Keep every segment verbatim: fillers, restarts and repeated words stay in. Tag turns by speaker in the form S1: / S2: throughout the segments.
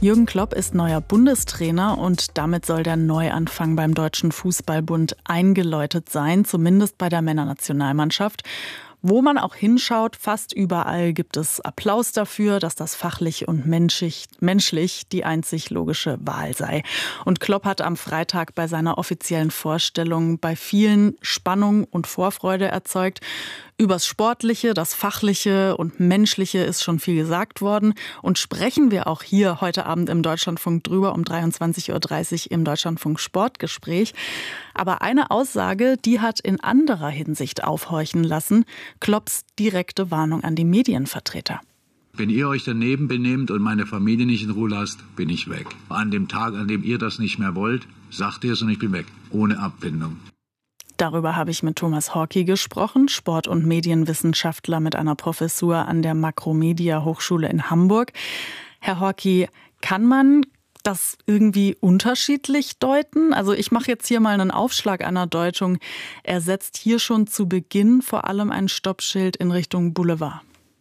S1: Jürgen Klopp ist neuer Bundestrainer und damit soll der Neuanfang beim Deutschen Fußballbund eingeläutet sein, zumindest bei der Männernationalmannschaft. Wo man auch hinschaut, fast überall gibt es Applaus dafür, dass das fachlich und menschlich, menschlich die einzig logische Wahl sei. Und Klopp hat am Freitag bei seiner offiziellen Vorstellung bei vielen Spannung und Vorfreude erzeugt. Übers Sportliche, das Fachliche und Menschliche ist schon viel gesagt worden. Und sprechen wir auch hier heute Abend im Deutschlandfunk drüber um dreiundzwanzig Uhr dreißig im Deutschlandfunk Sportgespräch. Aber eine Aussage, die hat in anderer Hinsicht aufhorchen lassen. Klopps direkte Warnung an die Medienvertreter.
S2: Wenn ihr euch daneben benehmt und meine Familie nicht in Ruhe lasst, bin ich weg. An dem Tag, an dem ihr das nicht mehr wollt, sagt ihr es und ich bin weg. Ohne Abfindung.
S1: Darüber habe ich mit Thomas Horky gesprochen, Sport- und Medienwissenschaftler mit einer Professur an der Makromedia Hochschule in Hamburg. Herr Horky, kann man das irgendwie unterschiedlich deuten? Also ich mache jetzt hier mal einen Aufschlag einer Deutung. Er setzt hier schon zu Beginn vor allem ein Stoppschild in Richtung Boulevard.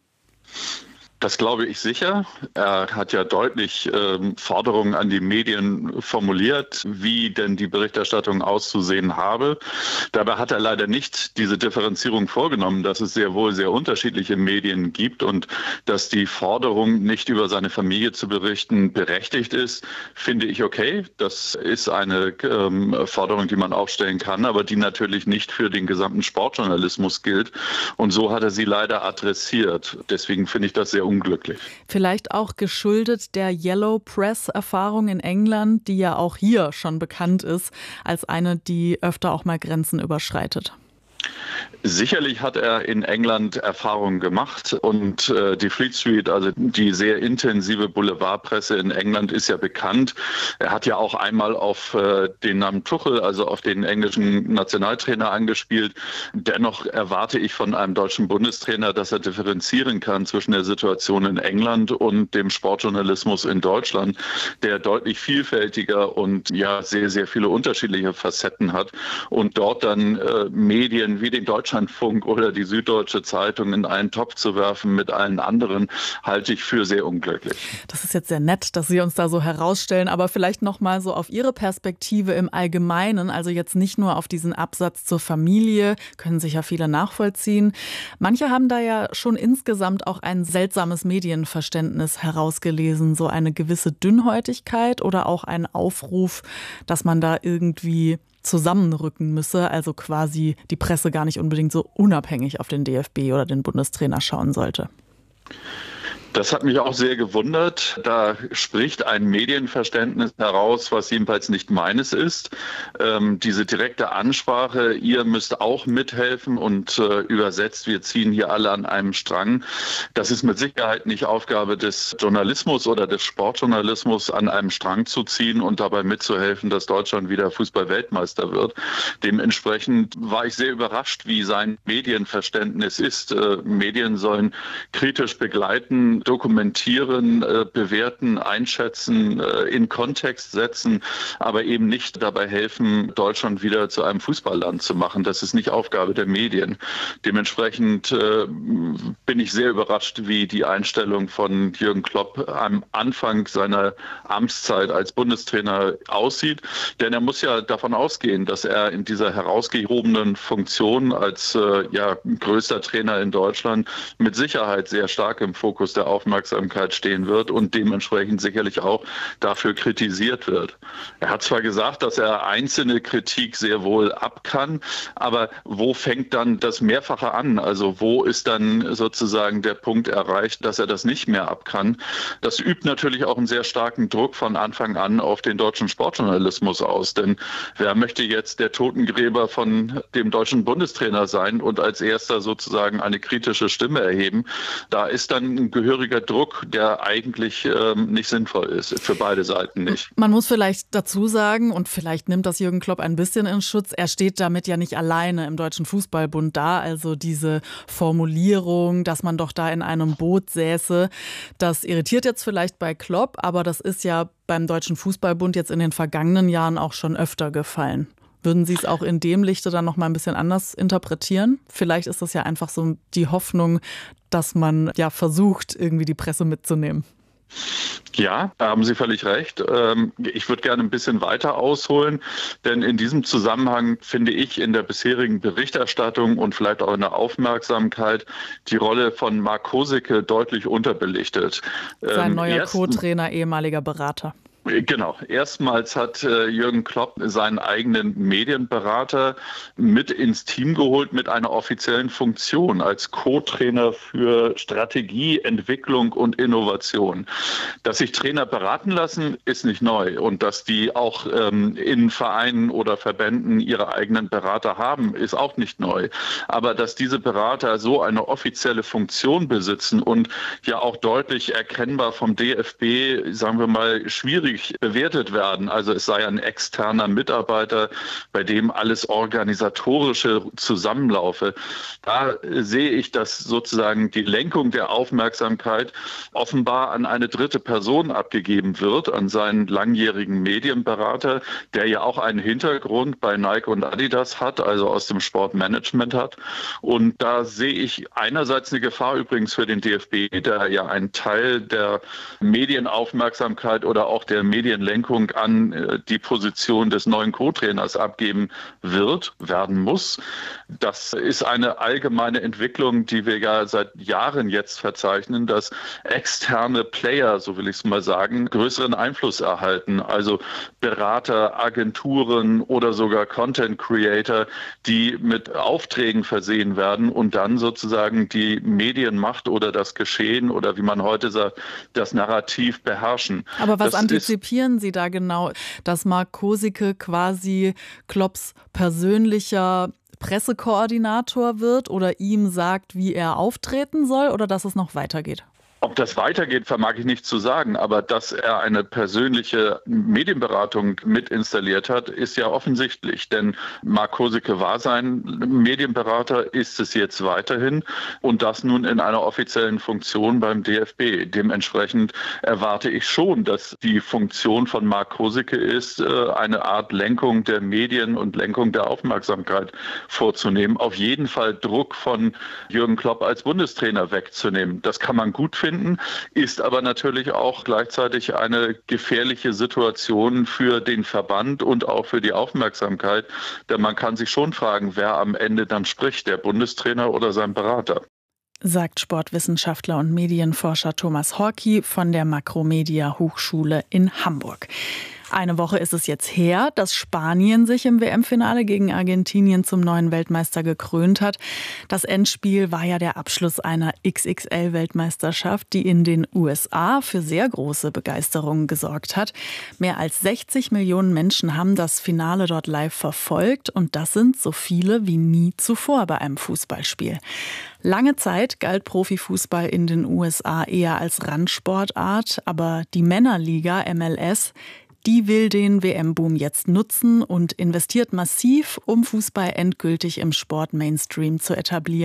S3: Das glaube ich sicher. Er hat ja deutlich ähm, Forderungen an die Medien formuliert, wie denn die Berichterstattung auszusehen habe. Dabei hat er leider nicht diese Differenzierung vorgenommen, dass es sehr wohl sehr unterschiedliche Medien gibt und dass die Forderung, nicht über seine Familie zu berichten, berechtigt ist, finde ich okay. Das ist eine ähm, Forderung, die man aufstellen kann, aber die natürlich nicht für den gesamten Sportjournalismus gilt. Und so hat er sie leider adressiert. Deswegen finde ich das sehr unglücklich.
S1: Vielleicht auch geschuldet der Yellow Press-Erfahrung in England, die ja auch hier schon bekannt ist, als eine, die öfter auch mal Grenzen überschreitet.
S3: Sicherlich hat er in England Erfahrungen gemacht und äh, die Fleet Street, also die sehr intensive Boulevardpresse in England, ist ja bekannt. Er hat ja auch einmal auf äh, den Namen Tuchel, also auf den englischen Nationaltrainer angespielt. Dennoch erwarte ich von einem deutschen Bundestrainer, dass er differenzieren kann zwischen der Situation in England und dem Sportjournalismus in Deutschland, der deutlich vielfältiger und ja sehr, sehr viele unterschiedliche Facetten hat und dort dann äh, Medien wie den Deutschlandfunk oder die Süddeutsche Zeitung in einen Topf zu werfen mit allen anderen, halte ich für sehr unglücklich.
S1: Das ist jetzt sehr nett, dass Sie uns da so herausstellen, aber vielleicht noch mal so auf Ihre Perspektive im Allgemeinen, also jetzt nicht nur auf diesen Absatz zur Familie, können sich ja viele nachvollziehen. Manche haben da ja schon insgesamt auch ein seltsames Medienverständnis herausgelesen, so eine gewisse Dünnhäutigkeit oder auch ein Aufruf, dass man da irgendwie zusammenrücken müsse, also quasi die Presse gar nicht unbedingt so unabhängig auf den D F B oder den Bundestrainer schauen sollte.
S3: Das hat mich auch sehr gewundert. Da spricht ein Medienverständnis heraus, was jedenfalls nicht meines ist. Ähm, diese direkte Ansprache, ihr müsst auch mithelfen und äh, übersetzt, wir ziehen hier alle an einem Strang. Das ist mit Sicherheit nicht Aufgabe des Journalismus oder des Sportjournalismus, an einem Strang zu ziehen und dabei mitzuhelfen, dass Deutschland wieder Fußball-Weltmeister wird. Dementsprechend war ich sehr überrascht, wie sein Medienverständnis ist. Äh, Medien sollen kritisch begleiten, dokumentieren, äh, bewerten, einschätzen, äh, in Kontext setzen, aber eben nicht dabei helfen, Deutschland wieder zu einem Fußballland zu machen. Das ist nicht Aufgabe der Medien. Dementsprechend äh, bin ich sehr überrascht, wie die Einstellung von Jürgen Klopp am Anfang seiner Amtszeit als Bundestrainer aussieht. Denn er muss ja davon ausgehen, dass er in dieser herausgehobenen Funktion als äh, ja, größter Trainer in Deutschland mit Sicherheit sehr stark im Fokus der Aufmerksamkeit stehen wird und dementsprechend sicherlich auch dafür kritisiert wird. Er hat zwar gesagt, dass er einzelne Kritik sehr wohl ab kann, aber wo fängt dann das Mehrfache an? Also wo ist dann sozusagen der Punkt erreicht, dass er das nicht mehr ab kann? Das übt natürlich auch einen sehr starken Druck von Anfang an auf den deutschen Sportjournalismus aus, denn wer möchte jetzt der Totengräber von dem deutschen Bundestrainer sein und als erster sozusagen eine kritische Stimme erheben? Da ist dann ein gehöriger Druck, der eigentlich ähm, nicht sinnvoll ist, für beide Seiten nicht.
S1: Man muss vielleicht dazu sagen, und vielleicht nimmt das Jürgen Klopp ein bisschen in Schutz, er steht damit ja nicht alleine im Deutschen Fußballbund da. Also diese Formulierung, dass man doch da in einem Boot säße, das irritiert jetzt vielleicht bei Klopp, aber das ist ja beim Deutschen Fußballbund jetzt in den vergangenen Jahren auch schon öfter gefallen. Würden Sie es auch in dem Lichte dann noch mal ein bisschen anders interpretieren? Vielleicht ist das ja einfach so die Hoffnung, dass man ja versucht, irgendwie die Presse mitzunehmen.
S3: Ja, da haben Sie völlig recht. Ich würde gerne ein bisschen weiter ausholen, denn in diesem Zusammenhang finde ich in der bisherigen Berichterstattung und vielleicht auch in der Aufmerksamkeit die Rolle von Marc Kosicke deutlich unterbelichtet.
S1: Sein neuer Co-Trainer, ehemaliger Berater.
S3: Genau. Erstmals hat äh, Jürgen Klopp seinen eigenen Medienberater mit ins Team geholt mit einer offiziellen Funktion als Co-Trainer für Strategie, Entwicklung und Innovation. Dass sich Trainer beraten lassen, ist nicht neu. Und dass die auch ähm, in Vereinen oder Verbänden ihre eigenen Berater haben, ist auch nicht neu. Aber dass diese Berater so eine offizielle Funktion besitzen und ja auch deutlich erkennbar vom D F B, sagen wir mal, schwierig bewertet werden. Also es sei ein externer Mitarbeiter, bei dem alles Organisatorische zusammenlaufe. Da sehe ich, dass sozusagen die Lenkung der Aufmerksamkeit offenbar an eine dritte Person abgegeben wird, an seinen langjährigen Medienberater, der ja auch einen Hintergrund bei Nike und Adidas hat, also aus dem Sportmanagement hat. Und da sehe ich einerseits eine Gefahr übrigens für den D F B, der ja einen Teil der Medienaufmerksamkeit oder auch der Medienlenkung an die Position des neuen Co-Trainers abgeben wird, werden muss. Das ist eine allgemeine Entwicklung, die wir ja seit Jahren jetzt verzeichnen, dass externe Player, so will ich es mal sagen, größeren Einfluss erhalten. Also Berater, Agenturen oder sogar Content Creator, die mit Aufträgen versehen werden und dann sozusagen die Medienmacht oder das Geschehen oder wie man heute sagt, das Narrativ beherrschen.
S1: Aber was antizipieren Sie da genau, dass Marc Kosicke quasi Klopps persönlicher Pressekoordinator wird oder ihm sagt, wie er auftreten soll, oder dass es noch weitergeht?
S3: Ob das weitergeht, vermag ich nicht zu sagen, aber dass er eine persönliche Medienberatung mit installiert hat, ist ja offensichtlich, denn Marc Kosicke war sein Medienberater, ist es jetzt weiterhin und das nun in einer offiziellen Funktion beim D F B. Dementsprechend erwarte ich schon, dass die Funktion von Marc Kosicke ist, eine Art Lenkung der Medien und Lenkung der Aufmerksamkeit vorzunehmen. Auf jeden Fall Druck von Jürgen Klopp als Bundestrainer wegzunehmen. Das kann man gut finden. Ist aber natürlich auch gleichzeitig eine gefährliche Situation für den Verband und auch für die Aufmerksamkeit. Denn man kann sich schon fragen, wer am Ende dann spricht, der Bundestrainer oder sein Berater.
S1: Sagt Sportwissenschaftler und Medienforscher Thomas Horky von der Makromedia Hochschule in Hamburg. Eine Woche ist es jetzt her, dass Spanien sich im W M-Finale gegen Argentinien zum neuen Weltmeister gekrönt hat. Das Endspiel war ja der Abschluss einer X X L-Weltmeisterschaft, die in den U S A für sehr große Begeisterung gesorgt hat. Mehr als sechzig Millionen Menschen haben das Finale dort live verfolgt und das sind so viele wie nie zuvor bei einem Fußballspiel. Lange Zeit galt Profifußball in den U S A eher als Randsportart, aber die Männerliga M L S, die will den W M-Boom jetzt nutzen und investiert massiv, um Fußball endgültig im Sport-Mainstream zu etablieren.